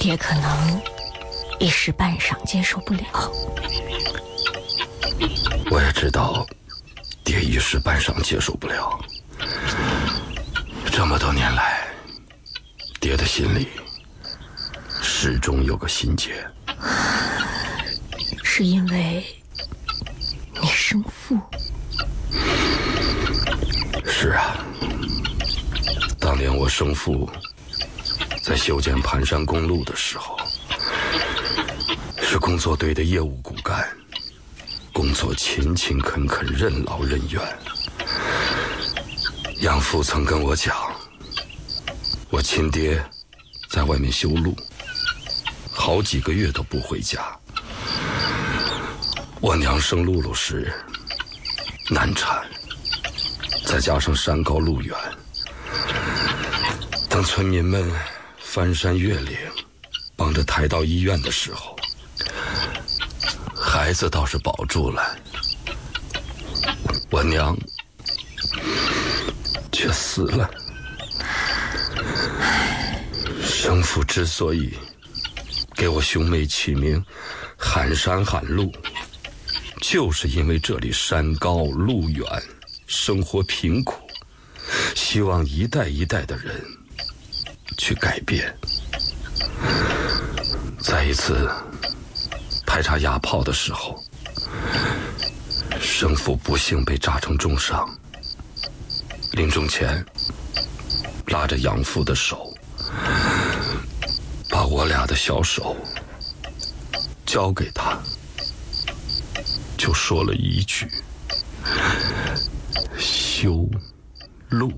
爹可能一时半晌接受不了。 我也知道爹一时半晌接受不了。这么多年来，爹的心里始终有个心结。 是因为你生父？ 是啊，当年我生父在修建盘山公路的时候，是工作队的业务骨干，工作勤勤恳恳，任劳任怨。养父曾跟我讲，我亲爹在外面修路，好几个月都不回家。我娘生露露时难产，再加上山高路远，等村民们翻山越岭帮着抬到医院的时候，孩子倒是保住了，我娘却死了。生父之所以给我兄妹起名喊山喊路，就是因为这里山高路远，生活贫苦，希望一代一代的人去改变。在一次排查压炮的时候，生父不幸被炸成重伤，临终前拉着养父的手，把我俩的小手交给他，就说了一句：修路。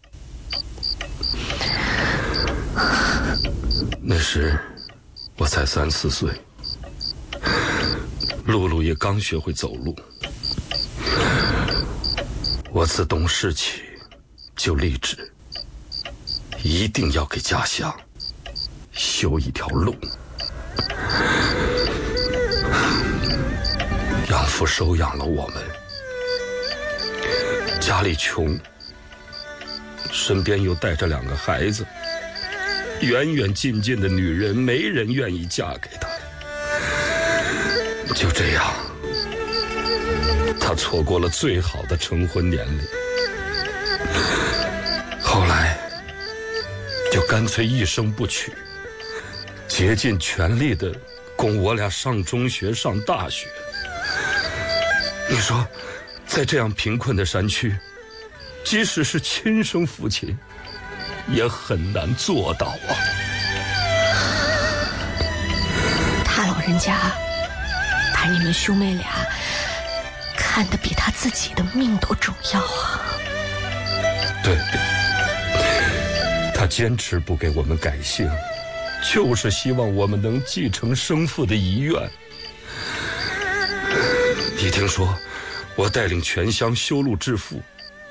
那时我才3、4岁，露露也刚学会走路。我自懂事起就立志，一定要给家乡修一条路。养父收养了我们，家里穷，身边又带着2个孩子，远远近近的女人没人愿意嫁给他。就这样，他错过了最好的成婚年龄。后来就干脆一生不娶，竭尽全力的供我俩上中学上大学。你说在这样贫困的山区，即使是亲生父亲也很难做到啊。 他老人家把你们兄妹俩看得比他自己的命都重要啊。 对，他坚持不给我们改姓，就是希望我们能继承生父的遗愿。一听说我带领全乡修路致富，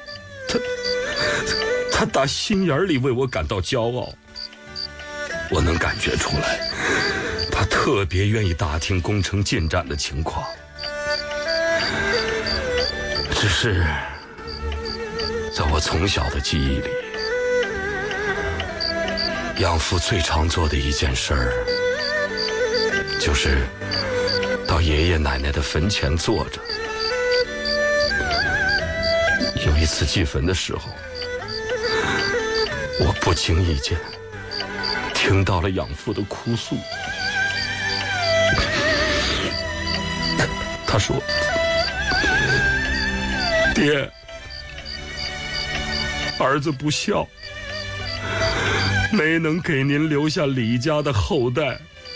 他打心眼里为我感到骄傲。我能感觉出来，他特别愿意打听工程进展的情况。只是在我从小的记忆里，养父最常做的一件事儿，就是到爷爷奶奶的坟前坐着。有一次祭坟的时候，我不经意间听到了养父的哭诉。他说：“爹，儿子不孝，没能给您留下李家的后代。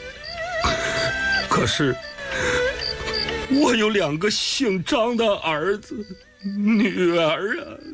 可是我有2个姓张的儿子、女儿啊。”